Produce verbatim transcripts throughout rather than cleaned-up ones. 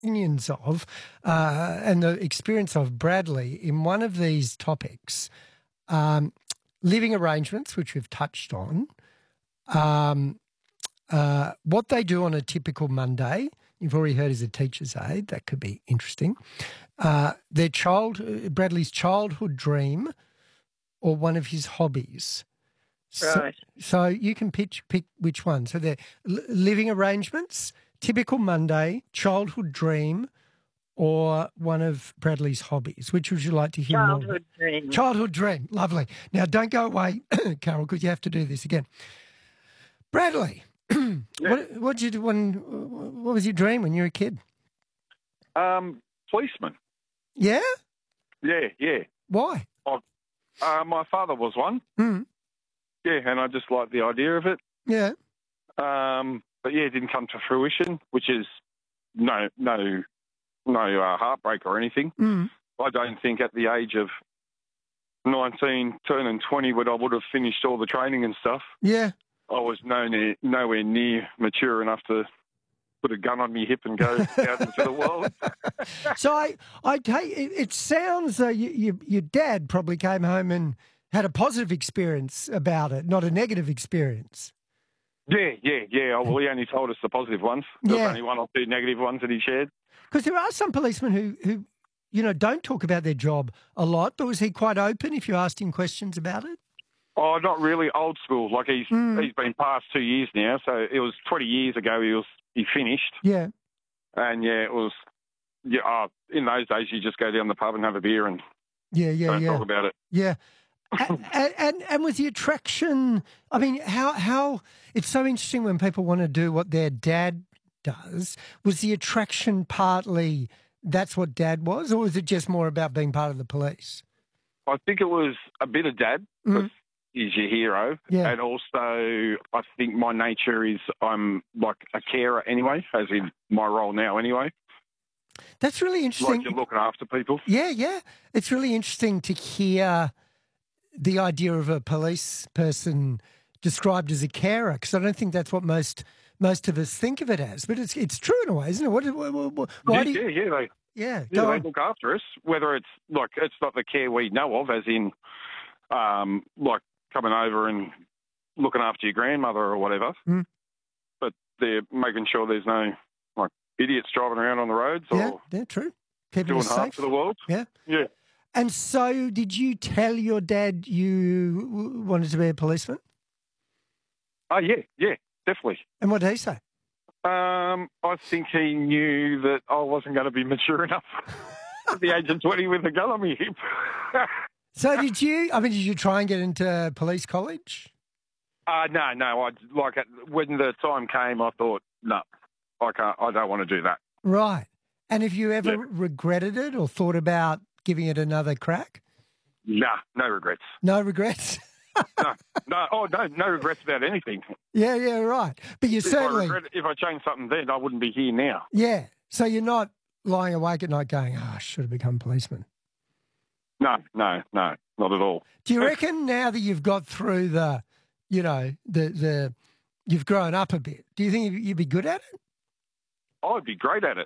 opinions of uh, and the experience of Bradley in one of these topics, um, living arrangements, which we've touched on, um, uh, what they do on a typical Monday. You've already heard as a teacher's aide. That could be interesting. Uh, their child, Bradley's childhood dream or one of his hobbies. Right. So, so you can pitch, pick which one. So they're li- living arrangements, typical Monday, childhood dream, or one of Bradley's hobbies. Which would you like to hear more? Childhood dream. Childhood dream. Lovely. Now, don't go away, Carol, because you have to do this again. Bradley, what what did you do when? What was your dream when you were a kid? Um, policeman. Yeah. Yeah, yeah. Why? Oh, uh, my father was one. Mm. Yeah, and I just liked the idea of it. Yeah. Um, but yeah, it didn't come to fruition, which is no, no, no uh, heartbreak or anything. Mm. I don't think at the age of nineteen, turning twenty, when I would have finished all the training and stuff, Yeah. I was no near, nowhere near mature enough to put a gun on my hip and go out into the world. So I, I take it, it sounds uh, you, you, your dad probably came home and had a positive experience about it, not a negative experience. Yeah, yeah, yeah. Well, he only told us the positive ones. There Yeah. was only one or two negative ones that he shared. Because there are some policemen who, who, you know, don't talk about their job a lot, but was he quite open if you asked him questions about it? Oh, not really old school. Like he's Mm. he's been past two years now, so it was twenty years ago. He was he finished, Yeah. and yeah, it was. Yeah, oh, in those days you just go down the pub and have a beer and Yeah, yeah, don't yeah. talk about it. Yeah. and, and and was the attraction, I mean, how how it's so interesting when people want to do what their dad does. Was the attraction partly that's what dad was, or was it just more about being part of the police? I think it was a bit of dad, Mm. because he's your hero, Yeah. and also I think my nature is I'm like a carer anyway, as in my role now anyway. That's really interesting. Like you're looking after people. Yeah, yeah. It's really interesting to hear the idea of a police person described as a carer, because I don't think that's what most most of us think of it as. But it's it's true in a way, isn't it? What, what, what, what- why yeah, do you, yeah, yeah, they, yeah, yeah, go they on. look after us. Whether it's like it's not the care we know of, as in um, like coming over and looking after your grandmother or whatever, Mm. but they're making sure there's no like idiots driving around on the roads or Yeah, yeah, true. Keeping doing us harm safe. to the world. Yeah. Yeah. And so, did you tell your dad you w- wanted to be a policeman? Oh yeah, yeah, definitely. And what did he say? Um, I think he knew that I wasn't going to be mature enough at the age of twenty with a gun on my hip. So, did you? I mean, did you try and get into police college? uh, no, no. I like it, when the time came, I thought, no, I can't. I don't want to do that. Right. And have you ever Yeah. regretted it or thought about giving it another crack? Nah, no regrets. No regrets. No, no. Oh, no, no regrets about anything. Yeah, yeah, right. But you If certainly, I regret, if I changed something then, I wouldn't be here now. yeah. So you're not lying awake at night going, "Oh, I should have become a policeman." No, no, no, not at all. Do you reckon now that you've got through the, you know, the the, you've grown up a bit? Do you think you'd be good at it? I'd be great at it.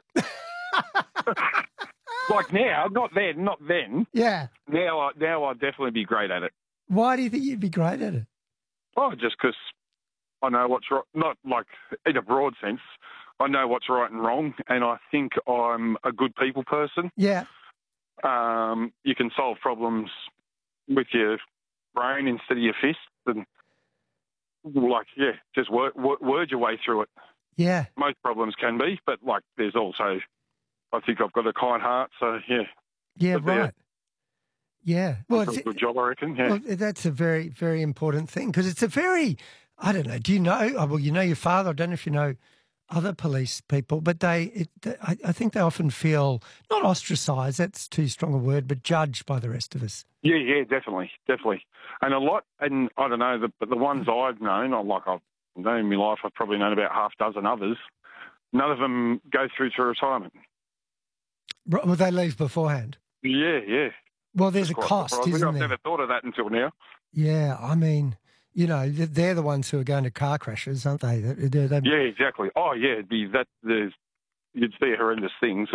Like now, not then, not then. Yeah. Now, I, now I'd definitely be great at it. Why do you think you'd be great at it? Oh, just because I know what's right. Not like in a broad sense. I know what's right and wrong, and I think I'm a good people person. Yeah. Um, you can solve problems with your brain instead of your fist, and like yeah, just word, word your way through it. Yeah. Most problems can be, but like there's also, I think I've got a kind heart, so yeah, Yeah, But, yeah, right. Yeah. Well, I've done it's, a good job, I reckon. Yeah. well, that's a very, very important thing because it's a very, I don't know, do you know, oh, well, you know your father, I don't know if you know other police people, but they, it, they I, I think they often feel, not ostracised, that's too strong a word, but judged by the rest of us. Yeah, yeah, definitely, definitely, and a lot. And I don't know, the, but the ones I've known, I'm like I've known in my life, I've probably known about half a dozen others. None of them go through to retirement. Right, well, they leave beforehand. Yeah, yeah. Well, there's a Quite cost, surprising. isn't I've there? never thought of that until now. Yeah, I mean, you know, th- they're the ones who are going to car crashes, aren't they? They're, they're, Yeah, exactly. Oh, yeah, it'd be that. There's you'd see horrendous things.